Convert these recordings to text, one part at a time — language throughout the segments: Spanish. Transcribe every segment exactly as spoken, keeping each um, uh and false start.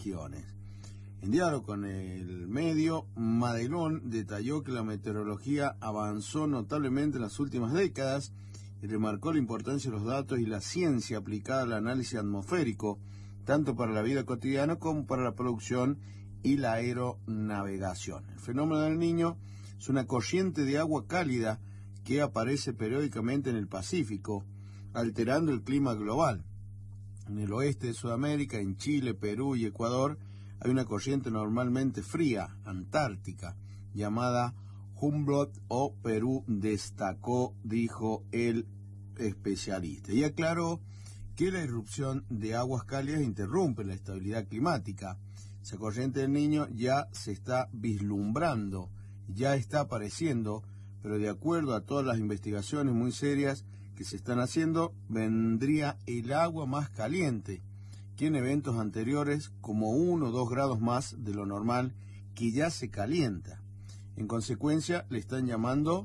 regiones. En diálogo con el medio, Madelón detalló que la meteorología avanzó notablemente en las últimas décadas y remarcó la importancia de los datos y la ciencia aplicada al análisis atmosférico, tanto para la vida cotidiana como para la producción y la aeronavegación. El fenómeno del Niño es una corriente de agua cálida que aparece periódicamente en el Pacífico, alterando el clima global. En el oeste de Sudamérica, en Chile, Perú y Ecuador, hay una corriente normalmente fría, antártica, llamada Humboldt o Perú, destacó, dijo el especialista. Y aclaró que la irrupción de aguas cálidas interrumpe la estabilidad climática. Esa corriente del Niño ya se está vislumbrando, ya está apareciendo, pero de acuerdo a todas las investigaciones muy serias que se están haciendo, vendría el agua más caliente que en eventos anteriores, como uno o dos grados más de lo normal, que ya se calienta. En consecuencia, le están llamando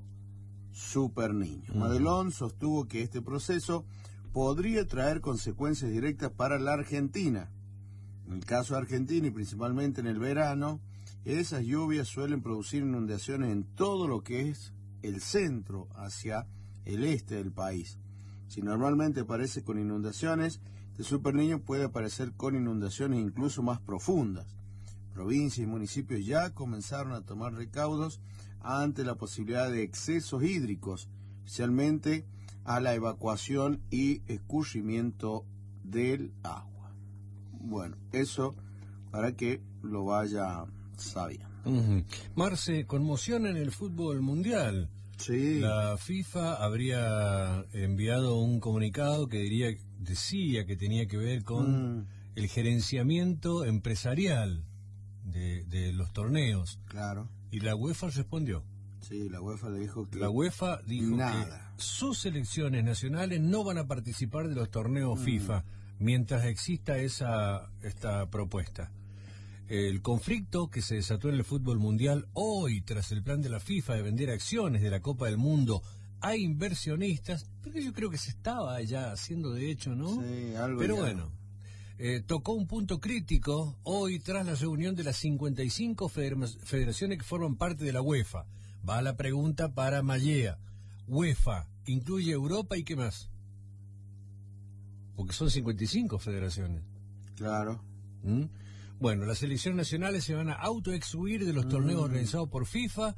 Super Niño. Uh-huh. Madelón sostuvo que este proceso podría traer consecuencias directas para la Argentina. En el caso de Argentina, y principalmente en el verano, esas lluvias suelen producir inundaciones en todo lo que es el centro hacia el este del país. Si normalmente aparece con inundaciones, este Super Niño puede aparecer con inundaciones incluso más profundas. Provincias y municipios ya comenzaron a tomar recaudos ante la posibilidad de excesos hídricos, especialmente a la evacuación y escurrimiento del agua. Bueno, eso para que lo vaya sabiendo. Uh-huh. Marce, conmoción en el fútbol mundial. Sí. La FIFA habría enviado un comunicado que diría, decía que tenía que ver con mm. el gerenciamiento empresarial de, de los torneos. Claro. Y la UEFA respondió. Sí, la UEFA le dijo que la UEFA dijo nada. que sus selecciones nacionales no van a participar de los torneos mm. FIFA mientras exista esa esta propuesta. El conflicto que se desató en el fútbol mundial hoy tras el plan de la FIFA de vender acciones de la Copa del Mundo a inversionistas, porque yo creo que se estaba ya haciendo de hecho, ¿no? Sí, algo Pero ya. bueno, eh, tocó un punto crítico hoy tras la reunión de las cincuenta y cinco feder- federaciones que forman parte de la UEFA. Va la pregunta para Mallea. UEFA incluye Europa y ¿qué más? Porque son cincuenta y cinco federaciones. Claro. ¿Mm? Bueno, las selecciones nacionales se van a autoexcluir de los torneos mm. organizados por FIFA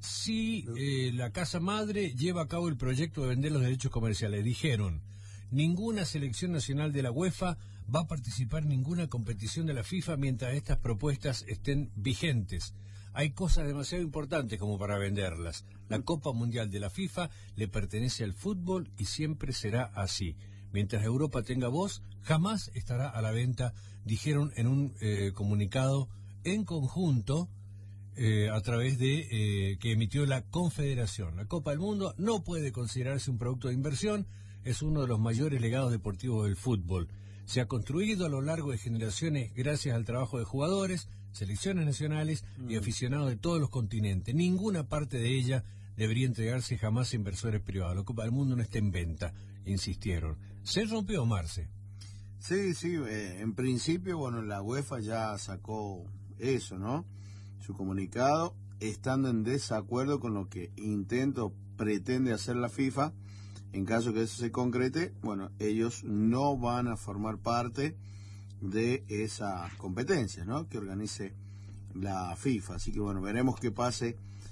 si eh, la casa madre lleva a cabo el proyecto de vender los derechos comerciales. Dijeron, ninguna selección nacional de la UEFA va a participar en ninguna competición de la FIFA mientras estas propuestas estén vigentes. Hay cosas demasiado importantes como para venderlas. La Copa Mundial de la FIFA le pertenece al fútbol y siempre será así. Mientras Europa tenga voz, jamás estará a la venta, dijeron en un eh, comunicado en conjunto eh, a través de eh, que emitió la Confederación. La Copa del Mundo no puede considerarse un producto de inversión, es uno de los mayores legados deportivos del fútbol. Se ha construido a lo largo de generaciones gracias al trabajo de jugadores, selecciones nacionales y aficionados de todos los continentes. Ninguna parte de ella debería entregarse jamás a inversores privados. La Copa del Mundo no está en venta, insistieron. Se rompió, Marce. Sí, sí, eh, en principio, bueno, la UEFA ya sacó eso, ¿no? Su comunicado, estando en desacuerdo con lo que intenta o pretende hacer la FIFA. En caso que eso se concrete, bueno, ellos no van a formar parte de esa competencia, ¿no?, que organice la FIFA. Así que, bueno, veremos qué pase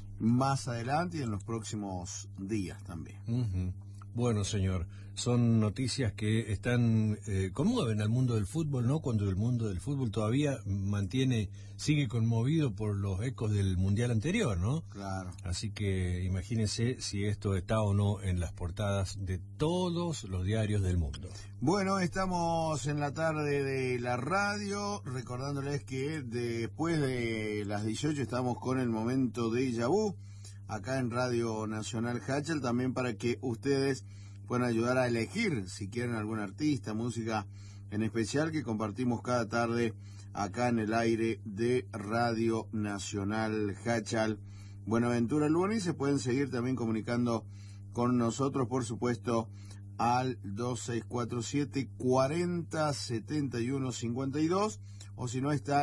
más adelante y en los próximos días también. Uh-huh. Bueno, señor, son noticias que están eh, conmueven al mundo del fútbol, ¿no? Cuando el mundo del fútbol todavía mantiene, sigue conmovido por los ecos del mundial anterior, ¿no? Claro. Así que imagínense si esto está o no en las portadas de todos los diarios del mundo. Bueno, estamos en la tarde de la radio, recordándoles que después de las dieciocho estamos con el momento de Yabú, acá en Radio Nacional Hachal, también para que ustedes puedan ayudar a elegir si quieren algún artista, música en especial que compartimos cada tarde acá en el aire de Radio Nacional Hachal. Buenaventura Luani, se pueden seguir también comunicando con nosotros, por supuesto, al dos seis cuatro siete, cuarenta, setenta y uno, cincuenta y dos, o si no está